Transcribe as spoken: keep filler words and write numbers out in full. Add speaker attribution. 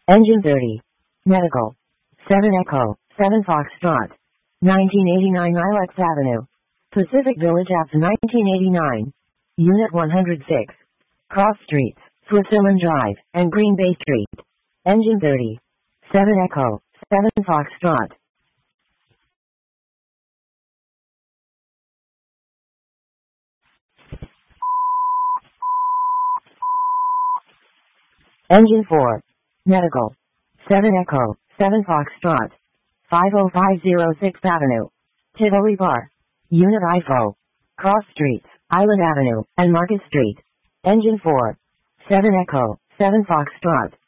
Speaker 1: Engine thirty. Medical. seven Echo, seven Foxtrot. nineteen eighty-nine Ilex Avenue. Pacific Village after nineteen eighty-nine. Unit one hundred six. Cross Streets, Switzerland Drive, and Green Bay Street. Engine thirty. seven Echo, seven Foxtrot. Engine four. Medical. seven Echo, seven Foxtrot. five oh five oh sixth Avenue. Tivoli Bar. Unit I F O. Cross Streets, Island Avenue, and Market Street. Engine four. seven Echo, seven Foxtrot.